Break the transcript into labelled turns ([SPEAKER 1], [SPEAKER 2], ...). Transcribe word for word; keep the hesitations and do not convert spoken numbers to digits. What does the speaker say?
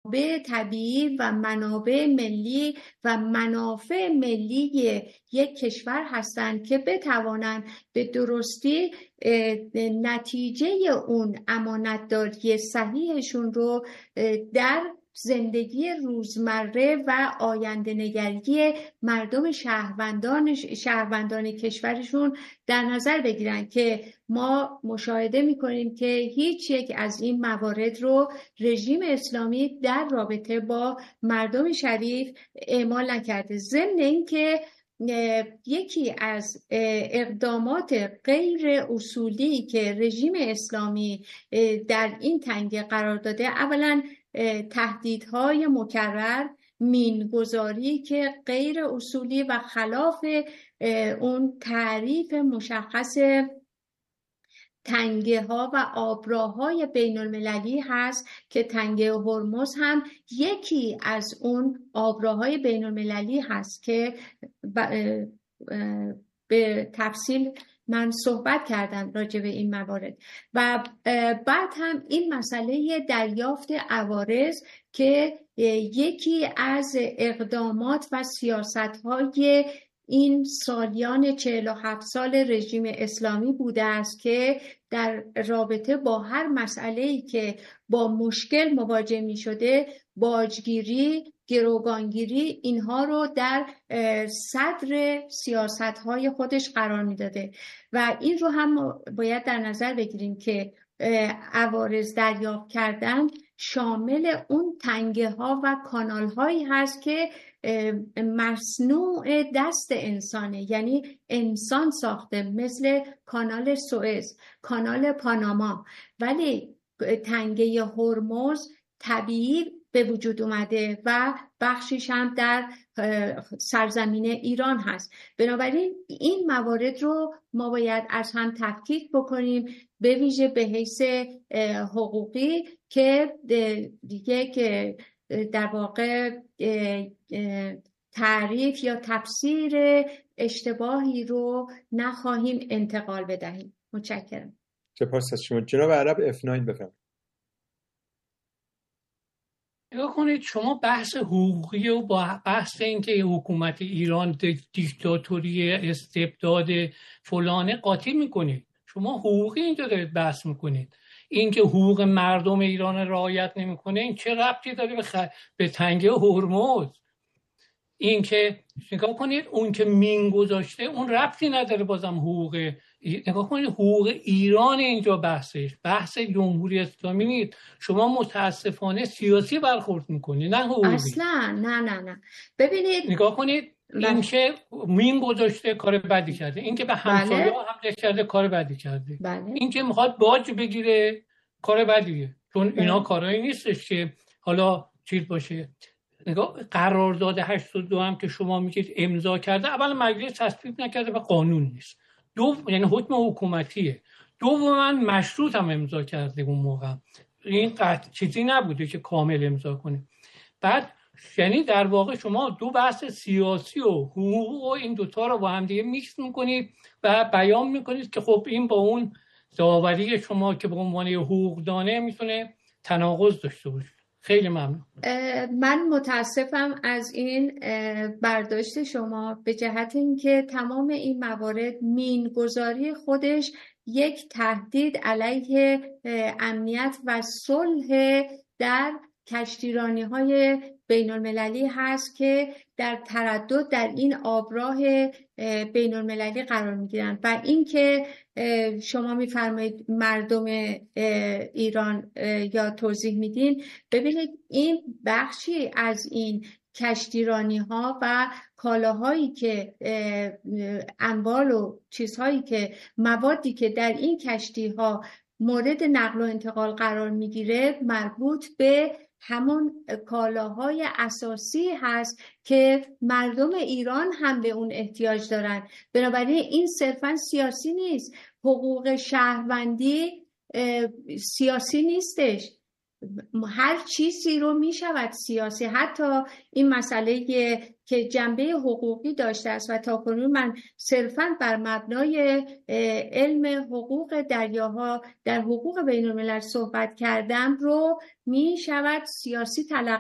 [SPEAKER 1] منابع طبیعی و منابع ملی و منافع ملی یک کشور هستند که بتوانند به درستی نتیجه اون امانتداری صحیحشون رو در زندگی روزمره و آینده نگری مردم شهروندان شهروندان کشورشون در نظر بگیرن، که ما مشاهده میکنیم که هیچ یک از این موارد رو رژیم اسلامی در رابطه با مردم شریف اعمال نکرده. ضمن اینکه یکی از اقدامات غیر اصولی که رژیم اسلامی در این تنگه قرار داده، اولا تهدیدهای مکرر، مینگذاری که غیر اصولی و خلاف اون تعریف مشخص تنگه ها و آبراهای بین المللی هست که تنگه هرمز هم یکی از اون آبراهای بین المللی هست که به تفصیل من صحبت کردم راجع به این موارد. و بعد هم این مسئله دریافت عوارض که یکی از اقدامات و سیاست‌های این سالیان چهل و هفت سال رژیم اسلامی بوده است که در رابطه با هر مسئله‌ای که با مشکل مواجه می شده، باجگیری، گروگانگیری، اینها رو در صدر سیاست‌های خودش قرار می داده. و این رو هم باید در نظر بگیریم که عوارض دریافت کردن شامل اون تنگه ها و کانال هایی هست که مصنوع دست انسانه، یعنی انسان ساخته، مثل کانال سوئز، کانال پاناما. ولی تنگه هرمز طبیعی به وجود اومده و بخشیش هم در سرزمین ایران هست. بنابراین این موارد رو ما باید از هم تفکیک بکنیم، به ویژه به حیث حقوقی، که دیگه که در واقع تعریف یا تفسیر اشتباهی رو نخواهیم انتقال بدهیم. متشکرم.
[SPEAKER 2] سپاس از شما. جناب عرب اف نه بفرمایید.
[SPEAKER 3] نگاه کنید، شما بحث حقوقی و با بحث اینکه حکومت ایران دیکتاتوری، استبداد فلانه قاطی میکنید. شما حقوقی اینجا دارید بحث میکنید. اینکه حقوق مردم ایران رعایت نمیکنه، این چه ربطی داره به, خ... به تنگه هرمز؟ اینکه نگاه کنید اون که مین گذاشته اون ربطی نداره بازم حقوق. نگاه کنید حقوق ایران اینجا بحثش، بحث جمهوری اسلامی نیست. شما متاسفانه سیاسی برخورد میکنید، نه حقوقی.
[SPEAKER 1] اصلا نه نه نه. ببینید
[SPEAKER 3] نگاه کنید، این که مین گذاشته کار بدی کرده، این که به همسایه بله. حمله کرده کار بدی کرده، بله. این که میخواد باج بگیره کار بدیه، چون بله. اینا کارایی نیستش که حالا چیز باشه. نگاه قرارداد هشتاد و دو هم که شما میگید امضا کرده، اول مجلس تصویب نکرده و قانون نیست. دو یعنی حکم حکومتیه. دوما مشروط هم امضا کرده اون موقع. این قطع چیزی نبوده که کامل امضا کنه. بعد یعنی در واقع شما دو بحث سیاسی و حقوق و این دوتا رو با هم دیگه میکس میکنید و بیان میکنید که خب این با اون داوری شما که به عنوان حقوق دانه میتونه تناقض داشته باشه. خیلی ممنون.
[SPEAKER 1] من متاسفم از این برداشت شما، به جهت اینکه تمام این موارد مینگذاری خودش یک تهدید علیه امنیت و صلح در کشتیرانی های بین المللی هست که در تردد در این آبراه بین المللی قرار می گیرند. و اینکه شما میفرمایید مردم ایران یا توضیح میدین، ببینید این بخشی از این کشتیرانی ها و کالاهایی که اموال و چیزهایی که موادی که در این کشتی ها مورد نقل و انتقال قرار میگیره مربوط به همون کالاهای اساسی هست که مردم ایران هم به اون احتیاج دارن. بنابراین این صرفا سیاسی نیست. حقوق شهروندی سیاسی نیستش. هر چیزی رو می شود سیاسی، حتی این مسئله که جنبه حقوقی داشته است و تاکنون من صرفاً بر مبنای علم حقوق دریاها در حقوق بین الملل صحبت کردم رو می شود سیاسی تلقی